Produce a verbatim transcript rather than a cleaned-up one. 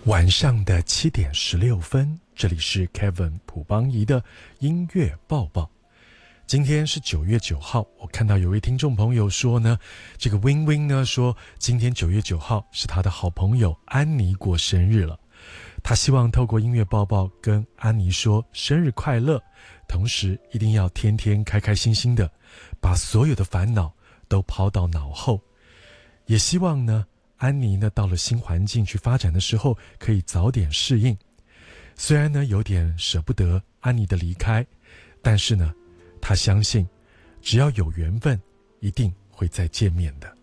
晚上的七点十六分，这里是 Kevin 朴邦仪的音乐报报。今天是九月九号，我看到有位听众朋友说呢，这个 Win Win 呢说，今天九月九号是他的好朋友安妮过生日了。他希望透过音乐报报跟安妮说生日快乐，同时一定要天天开开心心的，把所有的烦恼都抛到脑后。也希望呢，安妮呢到了新环境去发展的时候，可以早点适应。虽然呢有点舍不得安妮的离开，但是呢，他相信只要有缘分，一定会再见面的。